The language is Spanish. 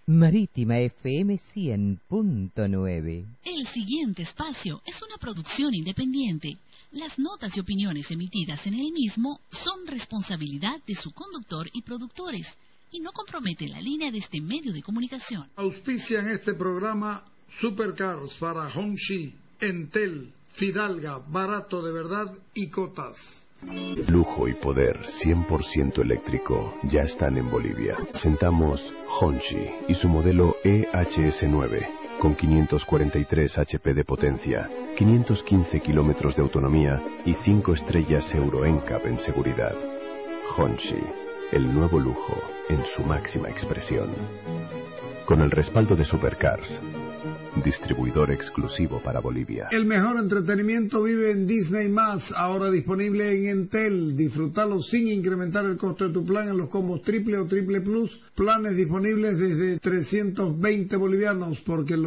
Marítima FM 100.9. El siguiente espacio es una producción independiente. Las notas y opiniones emitidas en el mismo son responsabilidad de su conductor y productores y no compromete la línea de este medio de comunicación. Auspician este programa Supercars para Hongxi, Entel, Fidalga, Barato de Verdad y Cotas. Lujo y poder 100% eléctrico ya están en Bolivia. Presentamos Hongxi y su modelo EHS9 con 543 HP de potencia, 515 kilómetros de autonomía y 5 estrellas Euro NCAP en seguridad. Hongxi, el nuevo lujo en su máxima expresión. Con el respaldo de Supercars, distribuidor exclusivo para Bolivia. El mejor entretenimiento vive en Disney+, ahora disponible en Entel. Disfrútalo sin incrementar el costo de tu plan en los combos triple o triple plus. Planes disponibles desde 320 bolivianos, porque